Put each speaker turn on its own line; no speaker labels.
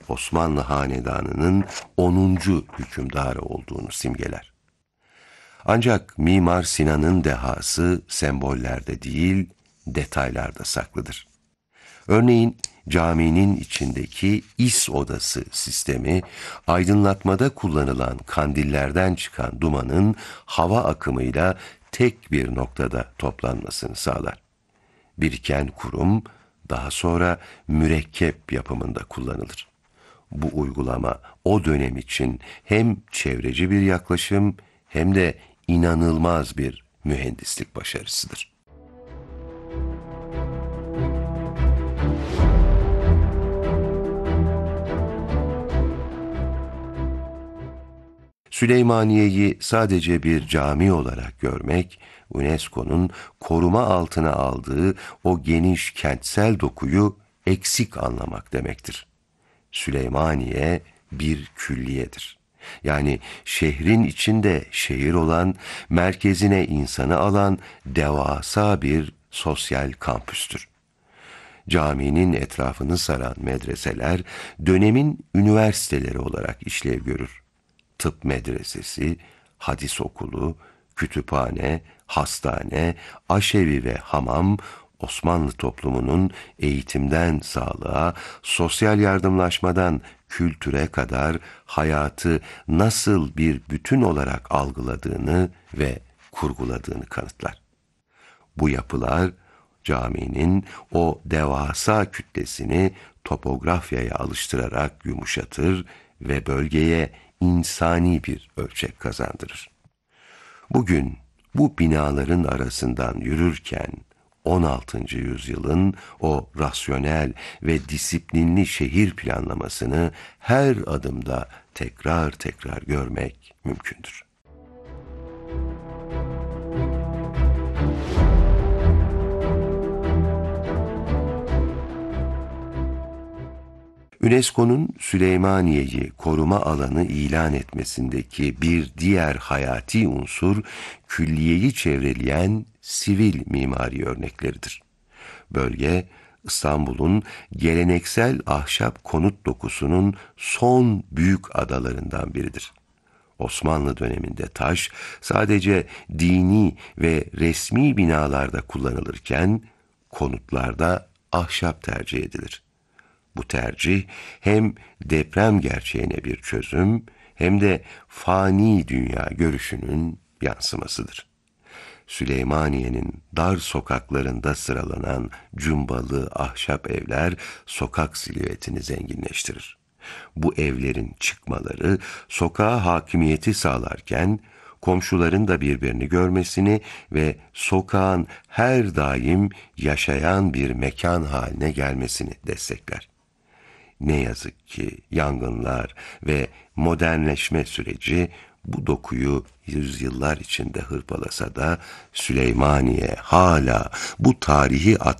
Osmanlı hanedanının 10. hükümdarı olduğunu simgeler. Ancak Mimar Sinan'ın dehası sembollerde değil, detaylarda saklıdır. Örneğin caminin içindeki is odası sistemi, aydınlatmada kullanılan kandillerden çıkan dumanın hava akımıyla tek bir noktada toplanmasını sağlar. Biriken kurum daha sonra mürekkep yapımında kullanılır. Bu uygulama o dönem için hem çevreci bir yaklaşım hem de inanılmaz bir mühendislik başarısıdır. Süleymaniye'yi sadece bir cami olarak görmek, UNESCO'nun koruma altına aldığı o geniş kentsel dokuyu eksik anlamak demektir. Süleymaniye bir külliyedir. Yani şehrin içinde şehir olan, merkezine insanı alan devasa bir sosyal kampüstür. Caminin etrafını saran medreseler dönemin üniversiteleri olarak işlev görür. Tıp medresesi, hadis okulu, kütüphane, hastane, aşevi ve hamam, Osmanlı toplumunun eğitimden sağlığa, sosyal yardımlaşmadan kültüre kadar hayatı nasıl bir bütün olarak algıladığını ve kurguladığını kanıtlar. Bu yapılar caminin o devasa kütlesini topografyaya alıştırarak yumuşatır ve bölgeye insani bir ölçek kazandırır. Bugün bu binaların arasından yürürken 16. yüzyılın o rasyonel ve disiplinli şehir planlamasını her adımda tekrar tekrar görmek mümkündür. UNESCO'nun Süleymaniye'yi koruma alanı ilan etmesindeki bir diğer hayati unsur, külliyeyi çevreleyen sivil mimari örnekleridir. Bölge, İstanbul'un geleneksel ahşap konut dokusunun son büyük adalarından biridir. Osmanlı döneminde taş sadece dini ve resmi binalarda kullanılırken konutlarda ahşap tercih edilir. Bu tercih hem deprem gerçeğine bir çözüm hem de fani dünya görüşünün yansımasıdır. Süleymaniye'nin dar sokaklarında sıralanan cumbalı ahşap evler sokak silüetini zenginleştirir. Bu evlerin çıkmaları sokağa hakimiyeti sağlarken komşuların da birbirini görmesini ve sokağın her daim yaşayan bir mekan haline gelmesini destekler. Ne yazık ki yangınlar ve modernleşme süreci bu dokuyu yüzyıllar içinde hırpalasa da Süleymaniye hala bu tarihi